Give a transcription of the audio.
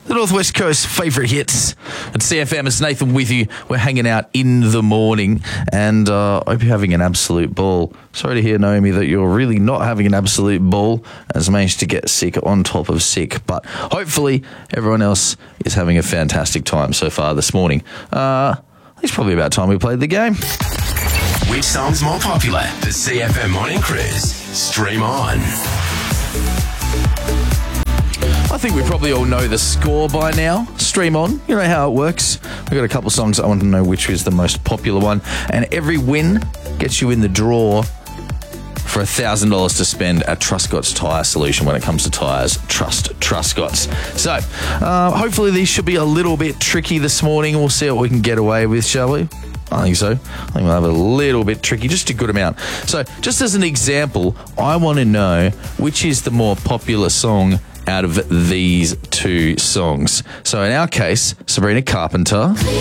The Northwest Coast favourite hits at CFM. It's Nathan with you. We're hanging out in the morning, and I hope you're having an absolute ball. Sorry to hear, Naomi, that you're really not having an absolute ball, as managed to get sick on top of sick. But hopefully everyone else is having a fantastic time so far this morning. It's probably about time we played the game. Which song's more popular? The CFM Morning Cruise. Stream on. I think we probably all know the score by now. Stream on. You know how it works. We've got a couple of songs. I want to know which is the most popular one. And every win gets you in the draw for $1,000 to spend at Truscott's Tyre Solution. When it comes to tyres, trust Truscott's. So, hopefully these should be a little bit tricky this morning. We'll see what we can get away with, shall we? I think so. I think we'll have a little bit tricky, just a good amount. So, just as an example, I want to know which is the more popular song out of these two songs. So in our case, Sabrina Carpenter.